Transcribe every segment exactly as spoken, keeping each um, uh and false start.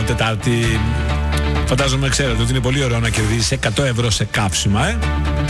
Τετάρτη. Φαντάζομαι ξέρετε ότι είναι πολύ ωραίο να κερδίσεις εκατό ευρώ σε καύσιμα, ε.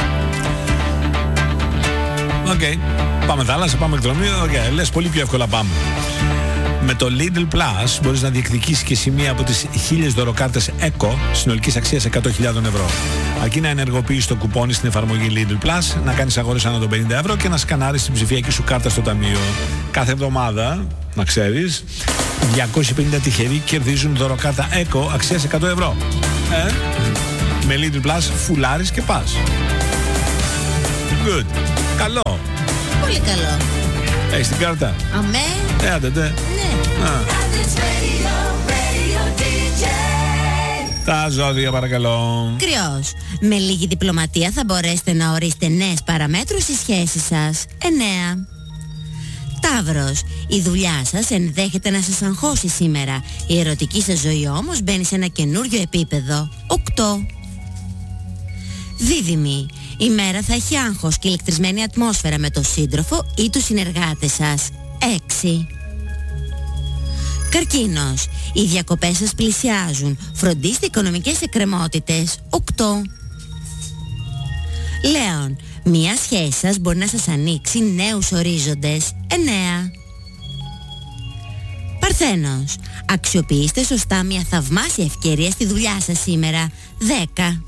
Οκ. Okay. Πάμε θάλασσα, πάμε εκδρομή. Okay. Λες πολύ πιο εύκολα πάμε. Με το Lidl Plus μπορείς να διεκδικήσεις και σημεία από τις χίλιες δωροκάρτες Eco συνολικής αξίας εκατό χιλιάδες ευρώ. Αρκεί να ενεργοποιήσεις το κουπόνι στην εφαρμογή Lidl Plus, να κάνεις αγορές άνω των πενήντα ευρώ και να σκανάρεις την ψηφιακή σου κάρτα στο ταμείο. Κάθε εβδομάδα, να ξέρεις, διακόσιοι πενήντα τυχεροί κερδίζουν δωροκάρτα Eco αξίας εκατό ευρώ. Ε? Με Lidl Plus φουλάρεις και πας. Good. Καλό. Πολύ καλό. Έχεις την κάρτα? Αμέ. Ε, άντε, τε. Ναι. Α. Τα ζώδια παρακαλώ. Κρυός. Με λίγη διπλωματία θα μπορέσετε να ορίσετε νέες παραμέτρους στη σχέση σας. Εννέα. Ταύρος. Η δουλειά σας ενδέχεται να σας αγχώσει σήμερα. Η ερωτική σας ζωή όμως μπαίνει σε ένα καινούριο επίπεδο. Οκτώ. Δίδυμη. Η μέρα θα έχει άγχος και ηλεκτρισμένη ατμόσφαιρα με τον σύντροφο ή τους συνεργάτες σας. Έξι. Καρκίνος. Οι διακοπές σας πλησιάζουν. Φροντίστε οικονομικές εκκρεμότητες. Οκτώ. Λέων. Μία σχέση σας μπορεί να σας ανοίξει νέους ορίζοντες. Εννέα. Παρθένος. Αξιοποιήστε σωστά μια θαυμάσια ευκαιρία στη δουλειά σας σήμερα. Δέκα.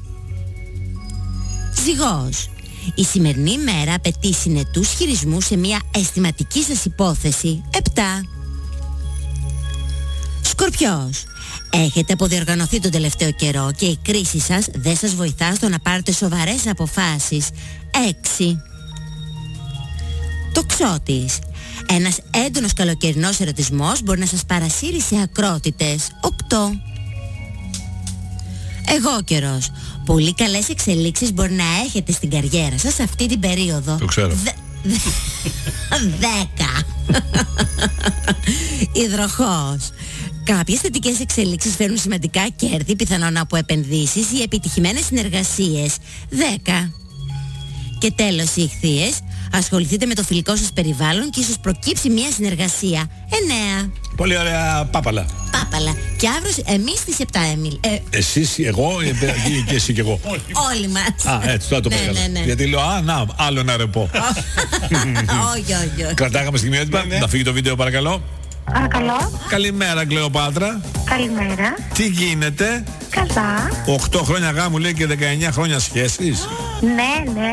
Ζυγός. Η σημερινή μέρα απαιτεί συνετούς χειρισμούς σε μια αισθηματική σας υπόθεση. Επτά. Σκορπιός. Έχετε αποδιοργανωθεί τον τελευταίο καιρό και η κρίση σας δεν σας βοηθά στο να πάρετε σοβαρές αποφάσεις. Έξι. Τοξότης. Ένας έντονος καλοκαιρινός ερωτισμός μπορεί να σας παρασύρει σε ακρότητες. Οκτώ. Εγώκερος. Πολύ καλές εξελίξεις μπορεί να έχετε στην καριέρα σας αυτή την περίοδο. Το ξέρω. Δε... Δέκα. Υδροχόος. Κάποιες θετικές εξελίξεις φέρνουν σημαντικά κέρδη, πιθανόν από επενδύσεις ή επιτυχημένες συνεργασίες. Δέκα. Και τέλος οι Ιχθύες. Ασχοληθείτε με το φιλικό σας περιβάλλον και ίσως προκύψει μια συνεργασία. Εννέα. Πολύ ωραία πάπαλα. Πάπαλα. Και αύριο εμείς στις επτά, Εμίλ. Ε, Εσείς, εγώ και εσύ και εγώ. Όλοι μας. Α, έτσι, τώρα το Ναι, πήγα. ναι, ναι. Γιατί λέω, α, να, άλλο ένα ρεπό. Όχι, όχι, όχι. Κρατάγαμε στιγμιότυπα. Να φύγει το βίντεο παρακαλώ. Παρακαλώ. Καλημέρα Κλεοπάτρα. Καλημέρα. Τι γίνεται? Καλά. οκτώ χρόνια γάμου λέει και δεκαεννιά χρόνια σχέσεις. Ναι, ναι.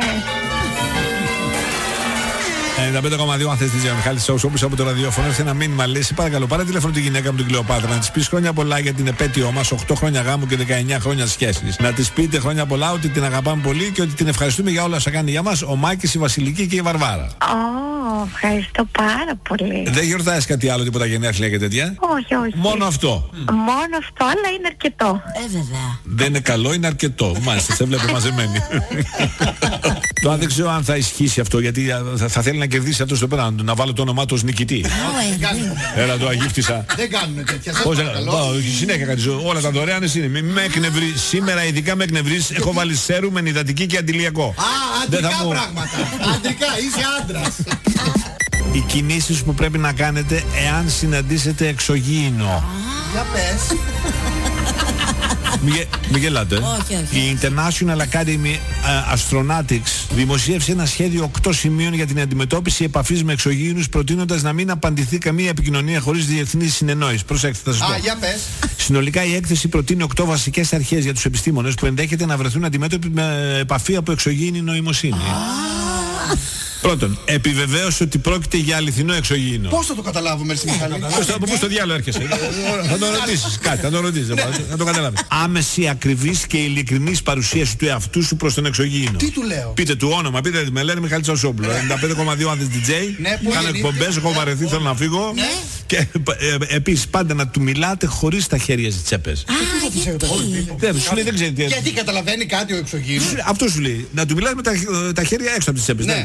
ενενήντα πέντε κόμμα δύο αν θες τη Τζέα Μιχάλη Σαουσόπουλος από το ραδιόφωνο. Έρθε ένα μήνυμα, λέει: σε παρακαλώ, πάρε τηλέφωνο τη γυναίκα μου την Κλεοπάτρα να της πεις χρόνια πολλά για την επέτειό μας, οκτώ χρόνια γάμου και δεκαεννιά χρόνια σχέσεις. Να της πείτε χρόνια πολλά ότι την αγαπάμε πολύ και ότι την ευχαριστούμε για όλα όσα κάνει για μας ο Μάκης, η Βασιλική και η Βαρβάρα. Ω, ευχαριστώ πάρα πολύ. Δεν γιορτάζεις κάτι άλλο, τίποτα γενέθλια και τέτοια? Όχι, όχι. Μόνο αυτό. Μόνο αυτό, αλλά είναι αρκετό. Ε, βέβαια. Δεν είναι καλό, είναι αρκετό. Μάλιστα, σε βλέπω μαζεμένη. Τώρα δεν ξέρω αν θα ισχύσει αυτό, γιατί θα, θα θέλει να κερδίσει αυτό στο πέρα, να βάλω το όνομά του ως νικητή. Έλα το αγύφτησα. Δεν κάνουν τέτοια. Σας Πώς, παρακαλώ. όχι, συνέχεια κάτι ζωή. Όλα τα δωρεάν είναι. Μην με εκνευρί. Σήμερα ειδικά με εκνευρίσει. Έχω βάλει σέρουμεν, υδατική και αντιλιακό. Α, Δεν θα αντρικά μου- πράγματα. Αντρικά, είσαι άντρας. Οι κινήσεις που πρέπει να κάνετε εάν συναντήσετε εξωγήινο. Για πες. Μη, γε- μη γελάτε. Όχι, όχι. Η International Academy uh, Astronautics δημοσίευσε ένα σχέδιο οκτώ σημείων για την αντιμετώπιση επαφής με εξωγήινους, προτείνοντας να μην απαντηθεί καμία επικοινωνία χωρίς διεθνή συνεννόηση. Προσέξτε, θα σας πω. Α, για πες. Συνολικά η έκθεση προτείνει οκτώ βασικές αρχές για τους επιστήμονες που ενδέχεται να βρεθούν αντιμέτωποι με επαφή από εξωγήινη νοημοσύνη. Πρώτον, επιβεβαίωσε ότι πρόκειται για αληθινό εξωγήινο. Πώς θα το καταλάβουμε, Ερση Μιχάλη? Πώς το, πώς το διάλογο έρχεσαι? Θα το ρωτήσεις κάτι, θα το ρωτήσεις, θα το καταλάβεις. Άμεση, ακριβής και ειλικρινής παρουσίαση του εαυτού σου προς τον εξωγήινο. Τι του λέω? Πείτε του όνομα, πείτε με λένε Μιχάλη Τσαουσόπουλο. ενενήντα πέντε κόμμα δύο αν θες ντι τζέι. Ναι, πού Κάνω είναι? εκπομπές, έχω βαρεθεί, θέλω να φύγω. Ναι. Και ε, επίσης πάντα να του μιλάτε χωρίς τα χέρια στις τσέπες. Α, γιατί? Δεν, σου λέει δεν ξέρει τι. Γιατί καταλαβαίνει κάτι ο εξωγήινος? Αυτό σου λέει. Να του μιλάς με τα, τα χέρια έξω από τις τσέπες. Ναι. Ναι. Μην, κα-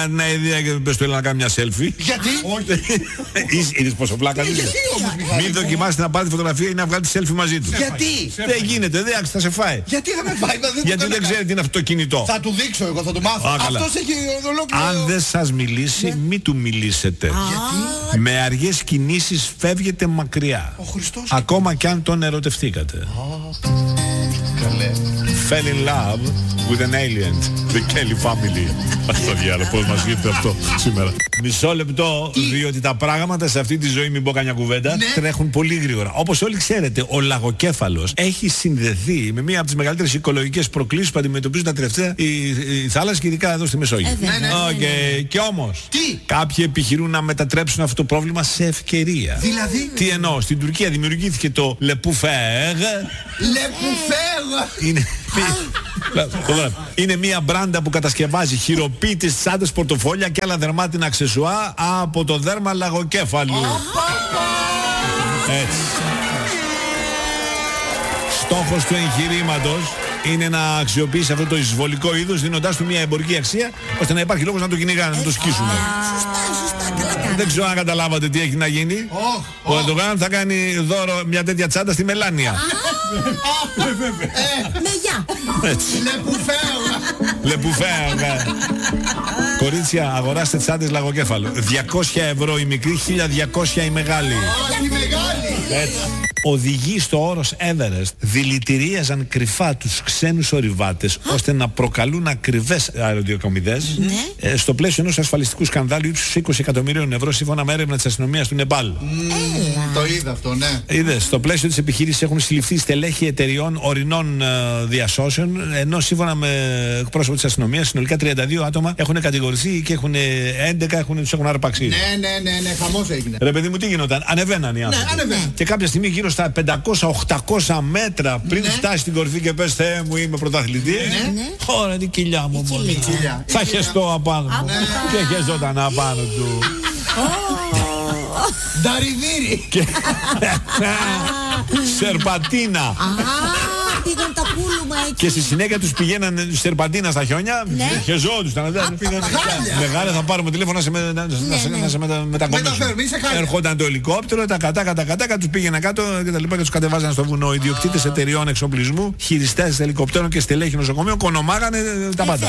Κάνε μια ιδέα και πες του έλα να κάνει μια selfie. Γιατί? Όχι. Είδες πόσο πλάκα δεις. Μην δοκιμάσετε να πάρετε φωτογραφία ή να βγάλετε selfie μαζί του. Γιατί? Δεν γίνεται, δεν θα σε φάει. Γιατί θα με φάει? Γιατί δεν ξέρει τι είναι αυτό το κινητό. Θα του δείξω εγώ, θα του μάθω. Αυτός έχει ολόκληρο. Αν δεν σας μιλήσει, μη του μιλήσετε. Με αργές κινήσεις φεύγετε μακριά. Ο Χριστός. Ακόμα κι αν τον ερωτευτήκατε. Καλέ. Fell in love with an alien. The Kelly family. Αυτό διάλογο, πώς μας ήρθε αυτό σήμερα. Μισό λεπτό, διότι τα πράγματα σε αυτή τη ζωή, μην πω καμιά κουβέντα, τρέχουν πολύ γρήγορα. Όπως όλοι ξέρετε, ο λαγοκέφαλος έχει συνδεθεί με μία από τις μεγαλύτερες οικολογικές προκλήσεις που αντιμετωπίζουν τα τελευταία οι, οι θάλασσες και ειδικά εδώ στη Μεσόγειο. Ε, ναι, ναι, Okay. Και όμως, Τι? κάποιοι επιχειρούν να μετατρέψουν αυτό το πρόβλημα σε ευκαιρία. Δηλαδή? Τι εννοώ, στην Τουρκία δημιουργήθηκε το Le Pouffer. Le Pouffer. Είναι... Είναι μια μπράντα που κατασκευάζει χειροποίητες τσάντες, πορτοφόλια και άλλα δερμάτινα αξεσουά από το δέρμα λαγοκέφαλου. Έτσι. Στόχος του εγχειρήματος είναι να αξιοποιήσει αυτό το εισβολικό είδος, δίνοντάς του μια εμπορική αξία, ώστε να υπάρχει λόγος να το κυνηγάνε, να το σκίσουν. Σωστά, σωστά, καλά κάνει. Δεν ξέρω αν καταλάβατε τι έχει να γίνει. Ο Ερντογάν θα κάνει δώρο μια τέτοια τσάντα στη Μελάνια. Με γεια. Le Pouffer. Le Pouffer. Κορίτσια, αγοράστε τσάντες λαγοκέφαλο. διακόσια ευρώ η μικρή, χίλια διακόσια η μεγάλη. Όχι μεγάλη. Έτσι. Οδηγοί στο όρος Everest δηλητηρίαζαν κρυφά τους ξένους ορειβάτες ώστε να προκαλούν ακριβές αεροδιακομιδές ε, στο πλαίσιο ενός ασφαλιστικού σκανδάλου ύψους είκοσι εκατομμυρίων ευρώ σύμφωνα με έρευνα της αστυνομίας του Νεπάλ. Το είδα αυτό, ναι. Είδες, στο πλαίσιο της επιχείρησης έχουν συλληφθεί στελέχη εταιριών ορεινών ε, διασώσεων, ενώ σύμφωνα με εκπρόσωπο της αστυνομίας συνολικά τριάντα δύο άτομα έχουν κατηγορηθεί και έχουν έντεκα έχουν, τους έχουν αρπαξεί. Ναι, ναι, ναι, ναι, χαμός έγινε. Ρε παιδί μου, τι γινόταν, ανεβαίναν οι άνθρωποι. Ναι, ανεβαίναν. Και κάποια στιγμή γύρω στα πεντακόσια οχτακόσια μέτρα πριν Ναι. φτάσει στην κορυφή και πες Θεέ μου είμαι πρωταθλητής. Ναι. Ωραία, είναι η κοιλιά μου μόνο. Κοιλιά. Θα χεστώ απάνω μου. Και χεζόταν απάνω του. Νταριδίρι. Σερπατίνα. Α, πήγαν τα πούλουμα εκεί. Και στη συνέχεια τους πηγαίναν σερπαντίνα στα χιόνια. Ναι. Χεζόντουσαν. Μεγάλα, θα πάρουμε τηλέφωνο να σε με- να σε- ναι. να σε μετα- μετακομίσουν. Μεταφέρουμε, είσαι χάλια. Ερχόταν το ελικόπτερο, τα κατάκα, τα κατάκα, τους πήγαιναν κάτω και τα λοιπά και τους κατεβάζαν στο βουνό. Ιδιοκτήτες εταιριών εξοπλισμού, χειριστές ελικοπτέρων και στελέχη νοσοκομείων κονομάγανε τα πάντα.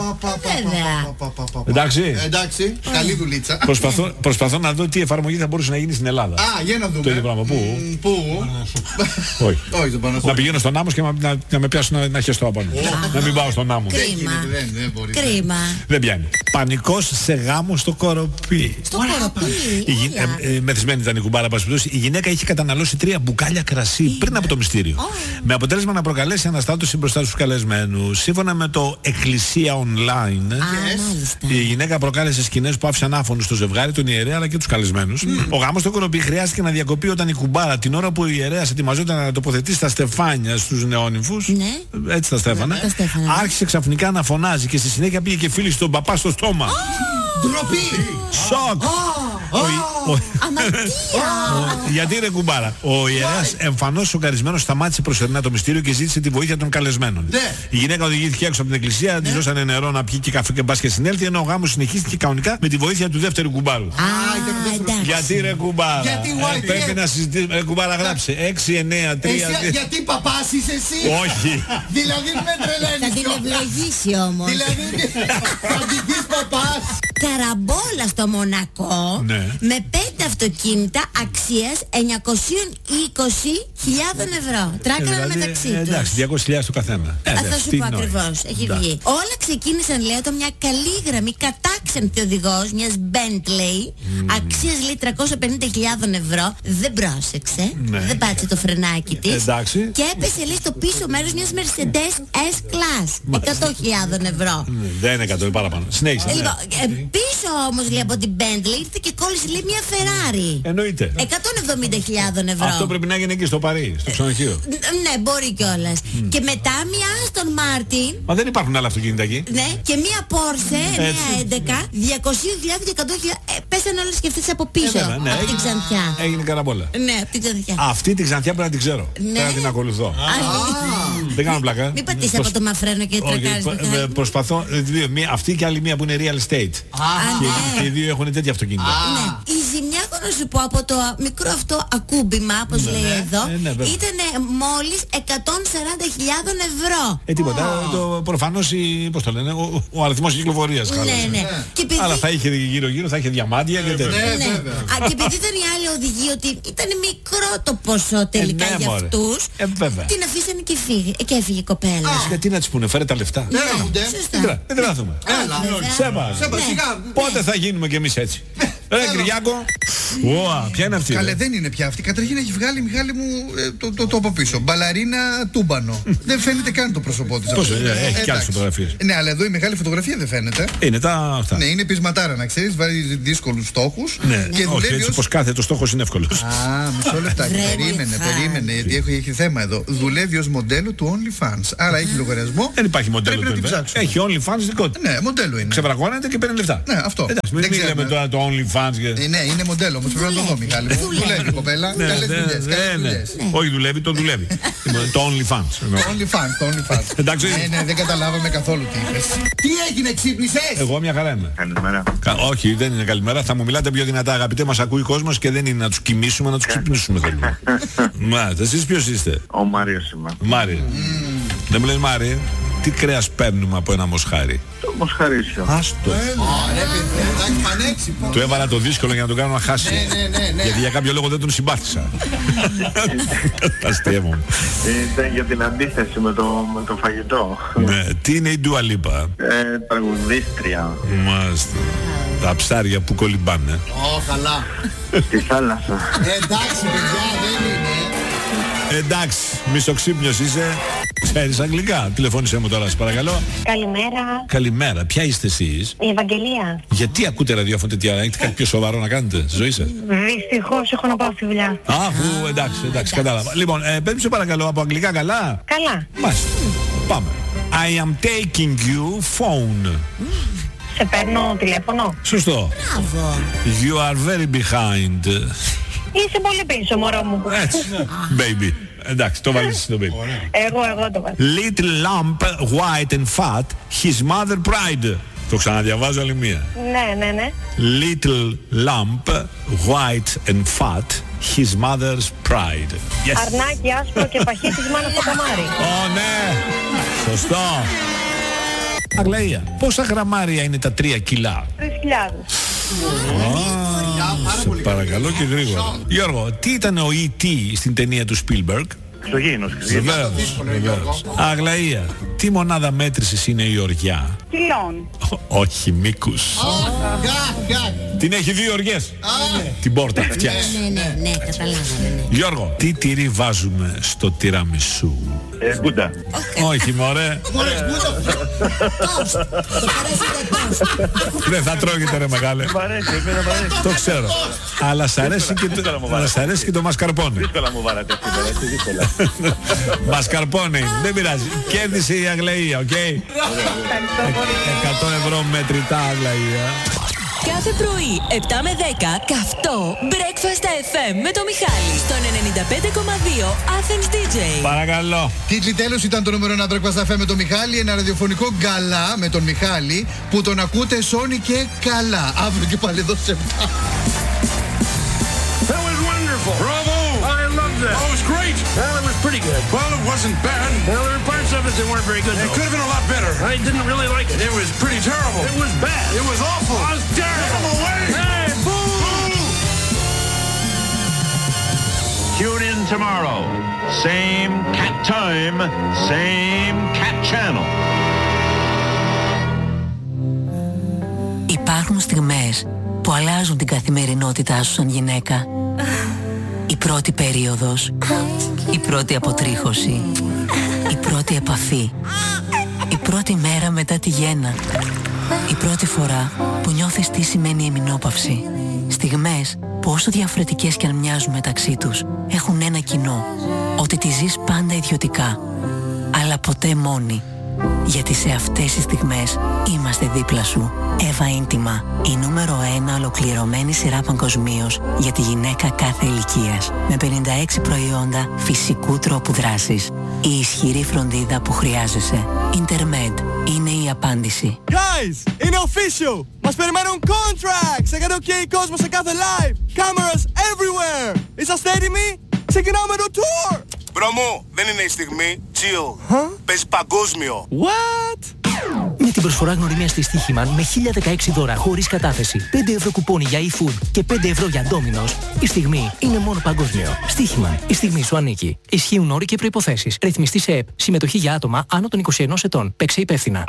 Εντάξει. Εντάξει, καλή δουλίτσα. Προσπαθώ, προσπαθώ να δω τι εφαρμογή θα μπορούσε να γίνει στην Ελλάδα. Α, για να δούμε. Το ίδιο πράγμα. Πού? Μ, Πού? Όχι. Όχι, δεν πάω να Να πηγαίνω στον άμμο και να, να, να με πιάσουν να, να χεστώ απάνω. Να μην πάω στον άμμο. Δεν Κρίμα. γίνεται, δεν, δεν μπορεί. Κρίμα. Δεν πιάνει. Πανικός σε γάμο στο Κοροπή. Στο κοροπή. Η γυ- ε, ε, μεθυσμένη ήταν η κουμπάρα, πάση περιπτώσει. Η γυναίκα είχε καταναλώσει τρία μπουκάλια κρασί πριν από το μυστήριο. Με αποτέλεσμα να προκαλέσει αναστάτωση μπροστά στους καλεσμένους. Σύμφωνα με το Εκκλησία Online, Α, μάλιστα. η γυναίκα προκάλεσε σκηνές που άφησαν άφωνους στο ζευγάρι, τον ιερέα αλλά και τους καλεσμένους. Ο γάμος στο Κοροπή χρειάστηκε να διακοπεί όταν η κουμπάρα την ώρα που ο ιερέας ετοιμαζόταν να τοποθετήσει τα στεφάνια στους νεόνυμφους. Ναι. Έτσι τα στέφανα. Τα στέφανα. Άρχισε ξαφνικά να φωνάζει και στη συνέχεια πήγε και φίλησε τον παπά στο στόμα. Ντροπή. Σοκ! Ο- ο- Αμαρτία. Γιατί ρε κουμπάρα, ο ιερέας εμφανώς σοκαρισμένος σταμάτησε προσωρινά το μυστήριο και ζήτησε τη βοήθεια των καλεσμένων. Ναι. Η γυναίκα οδηγήθηκε έξω από την εκκλησία, της δώσανε νερό να πιει και καφέ και μπας και συνέλθει, ενώ ο γάμος συνεχίστηκε κανονικά με τη βοήθεια του δεύτερου κουμπάρου. Α, εντάξει. Γιατί ρε κουμπάρα, Γιατί, ε, why, πρέπει τι- να συζητήσουμε, ρε κουμπάρα γράψε έξι εννέα τρία. Εσύ, γιατί παπάς είσαι εσύ? Όχι. Δηλαδή με Θα τρελαίνεις την κιόλας. ευλογήσει όμως. Δηλαδή θα την πεις παπάς. Καραμπόλα στο Μονακό Ναι. με πέντε αυτοκίνητα αξίας εννιακόσιες είκοσι χιλιάδες ευρώ. Τράκαναν Δηλαδή, μεταξύ ε, τους. Εντάξει, διακόσιες χιλιάδες το καθένα. Ε, Α, θα εντάξει, σου τι πω νόημα. ακριβώς. Έχει Εντάξει. βγει. Όλα ξεκίνησαν, λέει, όταν μια καλή γραμμή κατάξεντη οδηγός μιας Bentley αξίας, λέει, τριακόσιες πενήντα χιλιάδες ευρώ δεν πρόσεξε. Ναι. Δεν πάτησε το φρενάκι της. Εντάξει. Και έπεσε, λέει, στο πίσω μέρος μιας Mercedes S-Class. εκατό χιλιάδες ευρώ. Δεν είναι εκατό, είναι παραπάνω. Συνέχισε. ναι. Λοιπόν, ε, πίσω όμως, λέει, από την Bentley ήρθε και κόλλησε, λέει, μια Ferrari. Εννοείται. εκατόν εβδομήντα χιλιάδες ευρώ. Αυτό πρέπει να γίνει εκεί στο Παρί, στο ξενοδοχείο. Ν- Ναι, μπορεί κιόλας. Και μετά μια Aston Martin. Μα δεν υπάρχουν άλλα αυτοκίνητα εκεί. Ναι, και μία Porsche Έτσι. εννιακόσια έντεκα, διακόσιες χιλιάδες και εκατό χιλιάδες. Ε, πέσανε όλες και αυτές από πίσω. Ε, βέβαια, ναι, από την έγινε- Ξανθιά. Έγινε καραμπόλα. Ναι, από την Ξανθιά. Αυτή την Ξανθιά πρέπει να την ξέρω. Ναι. Πρέπει να την ακολουθώ. Άλλη. Δεν κάνω πλάκα. Μην πατήσεις Προσ- από το μαφρένο και Όχι, τρακάρεις, προ- Μιχάλη. ε, προσπαθώ. ε, δύο, μία- Αυτή και άλλη μία που είναι real estate. Και, ναι. και οι δύο έχουν τέτοια αυτοκίνητα. Ναι. Η ζημιά, έχω να σου πω, από το μικρό αυτό ακούμπημα, όπως λέει εδώ, Ε, ναι, βέβαια. ήταν μόλις εκατόν σαράντα χιλιάδες ευρώ. Ε, τίποτα. Το, προφανώς η, πώς το λένε, ο, ο αριθμός κυκλοφορίας χάλασε. Ναι, ναι. Και επειδή... Αλλά θα είχε γύρω-γύρω, θα είχε διαμάντια και τέτοια. Ναι, Ναι. βέβαια. Α, και επειδή ήταν η άλλη οδηγία ότι ήταν μικρό το ποσό τελικά ναι, για μωρέ. αυτούς, Ε, βέβαια. την αφήσανε και, φύγε, και έφυγε η κοπέλα. Γιατί να της πούνε, φέρε τα λεφτά. Δεν έρχονται. Σωστά. Δεν δεν τράθουμε. Έλα. βέβαια. Σέβα. Σέμπα, Ναι. σιγά. Πότε θα γίνουμε κι εμείς έτσι. Ρε Κυριάκο. Ουα, ποια είναι αυτή. Καλέ, ρε? δεν είναι πια αυτή. Καταρχήν έχει βγάλει, Μιχάλη μου, ε, το, το, το από πίσω. Μπαλαρίνα τούμπανο. Δεν φαίνεται καν το πρόσωπό της. Πώς, ε, έχει και άλλες Εντάξει. φωτογραφίες. Ναι, αλλά εδώ η μεγάλη φωτογραφία δεν φαίνεται. Είναι τα αυτά. Ναι, είναι πεισματάρα να ξέρεις, βάζει δύσκολους στόχους Ναι, και όχι, δουλεύει έτσι ως... πως κάθετος στόχος είναι εύκολος. Α, μισό λεπτάκι. Βρε, Περίμενε, Μιχάλη. περίμενε, γιατί έχει, έχει θέμα εδώ. Δουλεύει ως μοντέλο του OnlyFans. Άρα έχει λογαριασμό. Δεν υπάρχει μοντέλο Πρέπει να του την Ελβέ. ψάξουμε. Έχει OnlyFans δικό του. Ναι, μοντέλο είναι. Ξεβραγώνεται και παίρνει λεφτά. Ναι, αυτό. Εντάξει, μην Δεν μην λέμε ξέρουμε. τώρα το OnlyFans. και- Ε, ναι, είναι μοντέλο όμως πρέπει να το δω, Μιχάλη. μου. Δουλεύει. Δουλεύει η κοπέλα. Ναι, Καλές ναι, δουλειές, ναι, καλές ναι. δουλειές. Όχι δουλεύει, το δουλεύει. Το OnlyFans. εννοώ. Το OnlyFans, το OnlyFans. Εντάξει. Ναι, ναι, δεν καταλάβαμε καθόλου τι είπες. Τι έγινε, ξύπνησες? Εγώ μια χαρά είμαι. Καλημέρα. Κα- Όχι, δεν είναι καλημέρα. Θα μου μιλάτε πιο δυνατά, αγαπητέ. Μας ακούει ο κόσμος και δεν είναι να τους κοιμήσουμε, να τους ξυπνήσουμε θέλουμε. Μάλιστα, εσείς ποιος είστε? Ο Μάριος είμαι. Μάρι. Δεν μου λες Μάρι, τι κρέας παίρνουμε από ένα μοσχάρι? Το Μοσχαρίσιο. Άστο. Ωραία, παιδί, εντάξει, πανέξυπνο. Του έβαλα το δύσκολο για να τον κάνω να χάσει. Ναι, ναι, ναι, ναι. Γιατί για κάποιο λόγο δεν τον συμπάθησα. Αστείευομαι. Ήταν για την αντίθεση με το, με το φαγητό. Ναι, τι είναι η Dua Lipa? Ε, τραγουδίστρια. Μάλιστα. Τα ψάρια που κολυμπάνε. Ω, καλά. Στη θάλασσα. Ε, εντάξει, παιδιά, δεν είναι. Εντάξει, μισοξύπνιος είσαι. Ξέρεις αγγλικά? Τηλεφώνησέ μου τώρα, σε παρακαλώ. Καλημέρα. Καλημέρα, ποια είστε εσείς? Η Ευαγγελία. Γιατί ακούτε ραδιόφωνο τέτοια ώρα? Έχετε κάτι πιο σοβαρό να κάνετε στη ζωή σας? Δυστυχώς έχω να πάω στη δουλειά. Αφού εντάξει, εντάξει, κατάλαβα. Λοιπόν, ε, πες μου σε παρακαλώ από αγγλικά καλά. Καλά. Μάλιστα. Πάμε. I am taking you phone. Σε παίρνω τηλέφωνο. Σωστό. Μπράβο. You are very behind. Είσαι πολύ πίσω, μωρό μου. Έτσι. Baby. Εντάξει, το βάλεις στο baby. Εγώ, εγώ το βάζω. Little lamp, white and fat, his mother pride. Το ξαναδιαβάζω άλλη μία. Ναι, ναι, ναι. Little lamp, white and fat, his mother's pride. Yes. Αρνάκι άσπρο και παχύ της μάνας στο καμάρι. Ω, ναι. Σωστό. Αγλαία, πόσα γραμμάρια είναι τα τρία κιλά? Τρεις χιλιάδες. Σε παρακαλώ και γρήγορα. Γιώργο, τι ήταν ο ι τι στην ταινία του Spielberg? Εξωγήινος. Βεβαίως, βεβαίως. Αγλαία, τι μονάδα μέτρησης είναι η οριά? Κιλών. Όχι, μήκους. Γα, γα. Την έχει δύο οριές. Την πόρτα φτιάξει. Ναι, ναι, ναι, καταλάβαμε. Ναι. Γιώργο, τι τυρί βάζουμε στο τυραμισού? Ε, Μπούντα. Όχι, μωρέ. Μόλις μου το Τόστ. Το παρέσετε τόστ. Δεν θα τρώγεται ρε μεγάλε. Μ' αρέσει, εμένα μ' αρέσει. Το ξέρω. Αλλά σ' αρέσει και το, Δύσκολα μου αλλά βάλατε. σ' αρέσει και το μασκαρπόνε. Δύσκολα μου βάλατε σήμερα, έτσι δύσκολα. Μασκαρπόνε είναι, δεν πειράζει. Κέρδισε η Αγλαία, οκ. εκατό ευρώ μετρητά Αγλαία. Κάθε πρωί, επτά με δέκα, καυτό Breakfast εφ εμ με το Μιχάλη στον ενενήντα πέντε κόμμα δύο Athens ντι τζέι. Παρακαλώ. Τίτλοι τέλος ήταν το νούμερο ένα Breakfast εφ εμ με τον Μιχάλη. Ένα ραδιοφωνικό γκαλά με τον Μιχάλη που τον ακούτε σώνει και καλά. Αύριο και πάλι εδώ σε επτά. That was wonderful. Bravo! I loved that. Oh, it was great. Well, it was pretty good. Well, it wasn't bad. Well, there were parts of it that weren't very good. It could have been a lot better. I didn't really like it. It was pretty terrible. It was bad. It was awful. It was terrible. Get him away! Hey, boo! Boo! Tune in tomorrow. Same cat time, same cat channel. Υπάρχουν στιγμές που αλλάζουν την καθημερινότητά σου σαν γυναίκα. Η πρώτη περίοδος, η πρώτη αποτρίχωση, η πρώτη επαφή, η πρώτη μέρα μετά τη γέννα, η πρώτη φορά που νιώθεις τι σημαίνει εμεινόπαυση. Στιγμές που όσο διαφορετικές και αν μοιάζουν μεταξύ τους, έχουν ένα κοινό, ότι τη ζεις πάντα ιδιωτικά, αλλά ποτέ μόνη. Γιατί σε αυτές τις στιγμές είμαστε δίπλα σου. Εύα Ίντιμα, η νούμερο ένα ολοκληρωμένη σειρά παγκοσμίως για τη γυναίκα κάθε ηλικίας. Με πενήντα έξι προϊόντα φυσικού τρόπου δράσης. Η ισχυρή φροντίδα που χρειάζεσαι. Intermed είναι η απάντηση. Guys, είναι official! Μας περιμένουν contracts! Έκανε ok κόσμο σε κάθε live! Cameras everywhere! Είσαστε έτοιμοι? Ξεκινάμε το tour! Μπρο δεν είναι η στιγμή. Chill. Huh? Παίζει παγκόσμιο. What? Με την προσφορά γνωριμίας της Στοίχημαν με χίλια δεκαέξι δώρα χωρίς κατάθεση, πέντε ευρώ κουπόνι για e-food και πέντε ευρώ για Domino's, η στιγμή είναι μόνο παγκόσμιο. Στοίχημαν. Η στιγμή σου ανήκει. Ισχύουν όροι και προϋποθέσεις. Ρυθμιστή σε ΕΠ. Συμμετοχή για άτομα άνω των είκοσι ενός ετών. Παίξε υπεύθυνα.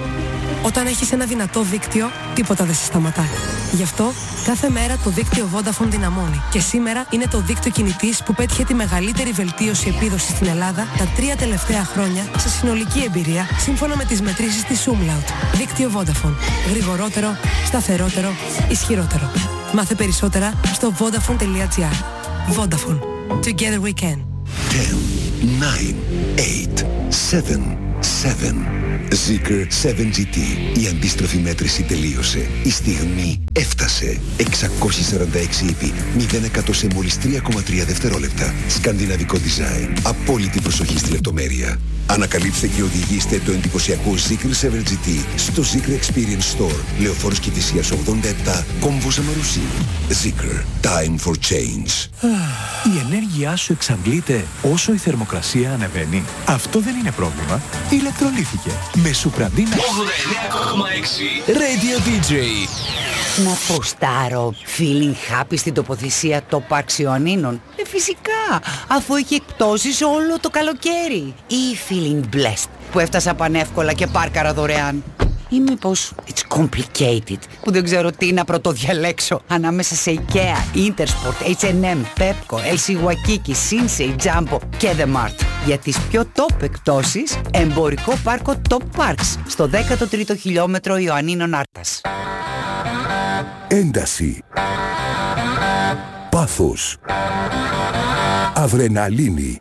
Όταν έχεις ένα δυνατό δίκτυο, τίποτα δεν σε σταματά. Γι' αυτό, κάθε μέρα το δίκτυο Vodafone δυναμώνει. Και σήμερα είναι το δίκτυο κινητής που πέτυχε τη μεγαλύτερη βελτίωση επίδοσης στην Ελλάδα τα τρία τελευταία χρόνια σε συνολική εμπειρία, σύμφωνα με τις μετρήσεις της Umlaut. Δίκτυο Vodafone. Γρηγορότερο, σταθερότερο, ισχυρότερο. Μάθε περισσότερα στο vodafone.gr. Vodafone. Together we can. ten, nine, eight, seven, seven. Zikr επτά τζι τι. Η αντίστροφη μέτρηση τελείωσε. Η στιγμή έφτασε. εξακόσιοι σαράντα έξι ύπη. μηδέν εκατό σε μόλις τρία κόμμα τρία δευτερόλεπτα. Σκανδιναβικό design. Απόλυτη προσοχή στη λεπτομέρεια. Ανακαλύψτε και οδηγήστε το εντυπωσιακό Zikr επτά τζι τι στο Zikr Experience Store. Λεωφόρος Κηφισίας ογδόντα επτά, Κόμβος Αμαρουσίου. Zikr. Time for change. Η ενέργειά σου εξαντλείται όσο η θερμοκρασία ανεβαίνει. Αυτό δεν είναι πρόβλημα. Ηλεκτρολήθηκε. Με Σουπραντίνα ογδόντα εννέα κόμμα έξι Radio ντι τζέι. Να ποστάρω feeling happy στην τοποθεσία το Parks Ιωαννίνων. Ε, φυσικά, αφού έχει εκπτώσεις όλο το καλοκαίρι. Ή feeling blessed που έφτασα πανεύκολα και πάρκαρα δωρεάν. Ή μήπως it's complicated που δεν ξέρω τι να πρωτοδιαλέξω ανάμεσα σε IKEA, Intersport, έιτς εντ εμ, Pepco, ελ σι Waikiki, Sinsei, Jumbo και The Mart. Για τις πιο top εκπτώσεις, εμπορικό πάρκο Top Parks στο δέκατο τρίτο χιλιόμετρο Ιωαννίνων Άρτας. Ένταση. Πάθος. Αδρεναλίνη.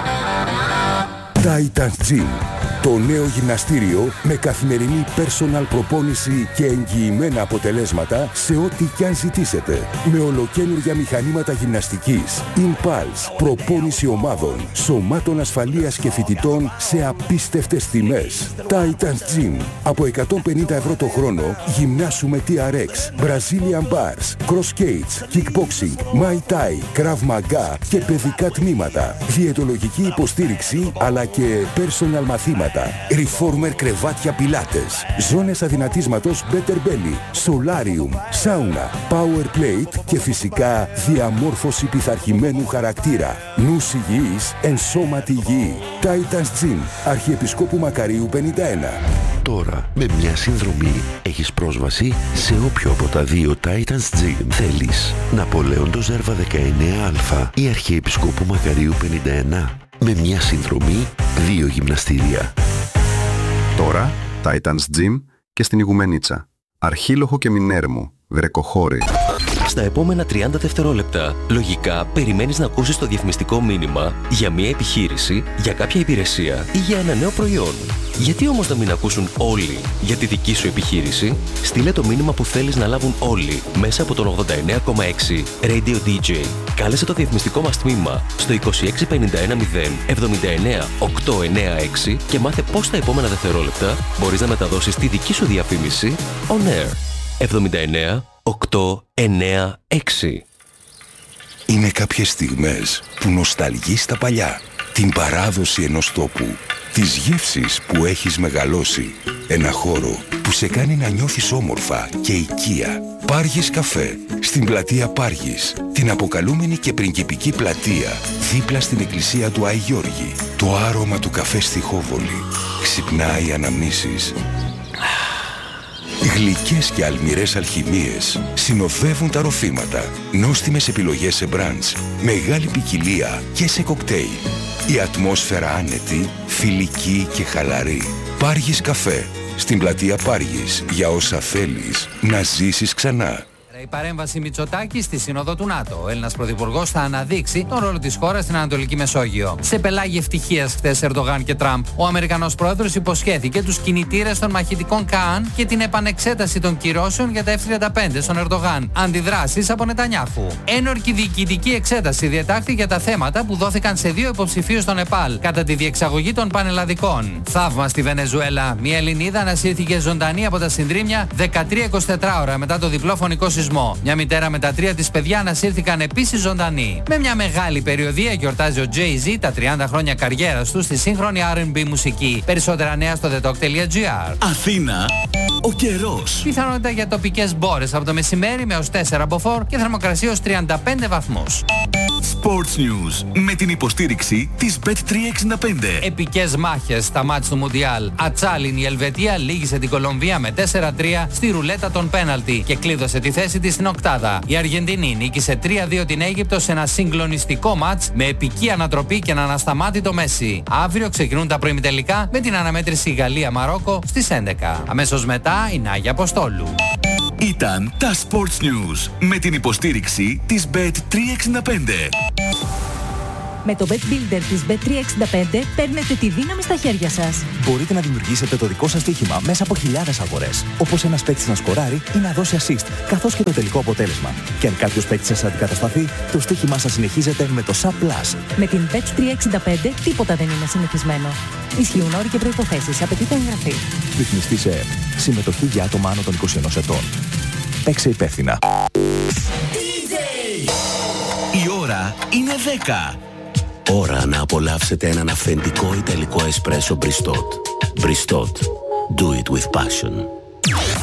Titans Gym. Το νέο γυμναστήριο με καθημερινή personal προπόνηση και εγγυημένα αποτελέσματα σε ό,τι κι αν ζητήσετε. Με ολοκαίνουργια μηχανήματα γυμναστικής, Impulse, προπόνηση ομάδων, σωμάτων ασφαλείας και φοιτητών σε απίστευτες τιμές. Titans Gym. Από εκατόν πενήντα ευρώ το χρόνο γυμνάσουμε τι αρ εξ, Brazilian Bars, Cross Skates, Kickboxing, Muay Thai, Krav Maga και παιδικά τμήματα. Διαιτολογική υποστήριξη αλλά και personal μαθήματα. Reformer κρεβάτια πιλάτες, ζώνες αδυνατίσματος Better Belly, Solarium, Sauna, Power Plate και φυσικά διαμόρφωση πειθαρχημένου χαρακτήρα. Νους υγιής, εν σώματι υγιή. Titans Gym, Αρχιεπισκόπου Μακαρίου πενήντα ένα. Τώρα, με μια συνδρομή, έχεις πρόσβαση σε όποιο από τα δύο Titans Gym θέλεις. Ναπολέοντος Ζέρβα δεκαεννέα α ή Αρχιεπισκόπου Μακαρίου πενήντα ένα. Με μια συνδρομή, δύο γυμναστήρια. Τώρα, Titans Gym και στην Ιγουμενίτσα. Αρχίλοχο και Μινέρμου, Βρεκοχώρη. Στα επόμενα τριάντα δευτερόλεπτα, λογικά περιμένεις να ακούσεις το διαφημιστικό μήνυμα για μια επιχείρηση, για κάποια υπηρεσία ή για ένα νέο προϊόν. Γιατί όμως να μην ακούσουν όλοι για τη δική σου επιχείρηση? Στείλε το μήνυμα που θέλεις να λάβουν όλοι μέσα από τον ογδόντα εννέα κόμμα έξι Radio ντι τζέι. Κάλεσε το διαφημιστικό μας τμήμα στο είκοσι έξι πενήντα ένα μηδέν εβδομήντα εννέα οκτακόσια ενενήντα έξι και μάθε πώς τα επόμενα δευτερόλεπτα μπορείς να μεταδώσεις τη δική σου διαφήμιση on air. εβδομήντα εννέα οκτακόσια ενενήντα έξι. Είναι κάποιες στιγμές που νοσταλγείς τα παλιά, την παράδοση ενός τόπου, τις γεύσεις που έχεις μεγαλώσει, ένα χώρο που σε κάνει να νιώθεις όμορφα και οικία. Πάργης Καφέ, στην πλατεία Πάργης, την αποκαλούμενη και πριγκιπική πλατεία, δίπλα στην εκκλησία του Άη Γιώργη. Το άρωμα του καφέ στη Χόβολη ξυπνάει αναμνήσεις. Γλυκές και αλμυρές αλχημίες συνοδεύουν τα ροφήματα. Νόστιμες επιλογές σε μπραντς, μεγάλη ποικιλία και σε κοκτέιλ. Η ατμόσφαιρα άνετη, φιλική και χαλαρή. Πάργης Καφέ, στην πλατεία Πάργης, για όσα θέλεις να ζήσεις ξανά. η παρέμβαση Μητσοτάκη στη Σύνοδο του ΝΑΤΟ. Ο Έλληνας Πρωθυπουργός θα αναδείξει τον ρόλο της χώρας στην Ανατολική Μεσόγειο. Σε πελάγι ευτυχίας χθες Ερντογάν και Τραμπ, ο Αμερικανός πρόεδρος υποσχέθηκε τους κινητήρες των μαχητικών Καάν και την επανεξέταση των κυρώσεων για τα εφ τριάντα πέντε στον Ερντογάν. Αντιδράσεις από Νετανιάχου. Ένορκη διοικητική εξέταση διετάχθη για τα θέματα που δόθηκαν σε δύο υποψηφίους στο Νεπάλ κατά τη διεξαγωγή των πανελλαδικών. Θαύμα στη Βενεζουέλα. Μια Ελληνίδα ανασύρθηκε ζωντανή από τα συντρίμμια δεκατρία εικοσιτέσσερις ώρα μετά το διπλό φωνικό σεισμό. Μια μητέρα με τα τρία της παιδιά ανασύρθηκαν επίσης ζωντανοί. Με μια μεγάλη περιοδία γιορτάζει ο Jay-Z τα τριάντα χρόνια καριέρας του στη σύγχρονη αρ εντ μπι μουσική. Περισσότερα νέα στο the talk τελεία τζι άρ. Αθήνα, ο καιρός. Πιθανότητα για τοπικές μπόρες από το μεσημέρι με ως τέσσερα μποφόρ και θερμοκρασία ως τριάντα πέντε βαθμούς. Sports News με την υποστήριξη της μπετ τριακόσια εξήντα πέντε. Επικές μάχες στα μάτς του Μουντιάλ. Ατσάλιν η Ελβετία λήγησε την Κολομβία με τέσσερα τρία στη ρουλέτα των πέναλτι και κλείδωσε τη θέση της στην οκτάδα. Η Αργεντινή νίκησε τρία δύο την Αίγυπτο σε ένα συγκλονιστικό μάτς με επική ανατροπή και έναν ασταμάτητο Μέση. Αύριο ξεκινούν τα προημιτελικά με την αναμέτρηση Γαλλία-Μαρόκο στις έντεκα. Αμέσως μετά η Νάγια Αποστόλου. Ήταν τα Sports News με την υποστήριξη της μπετ τριακόσια εξήντα πέντε. Με το Bet Builder της μπετ τριακόσια εξήντα πέντε παίρνετε τη δύναμη στα χέρια σας. Μπορείτε να δημιουργήσετε το δικό σας στοίχημα μέσα από χιλιάδες αγορές. Όπως ένας παίκτης να σκοράρει ή να δώσει assist, καθώς και το τελικό αποτέλεσμα. Και αν κάποιος παίκτης σας αντικατασταθεί, το στοίχημά σας συνεχίζεται με το Sub Plus. Με την μπετ τριακόσια εξήντα πέντε τίποτα δεν είναι συνηθισμένο. Ισχύουν όροι και προϋποθέσεις. Απαιτείται εγγραφή. Ρυθμιστή σε ΕΕΠ. Συμμετοχή για άτομα άνω των είκοσι ενός ετών. Παίξε υπεύθυνα. Η ώρα είναι δέκα. Ώρα να απολαύσετε έναν αυθεντικό ιταλικό εσπρέσο Bristot. Bristot. Do it with passion.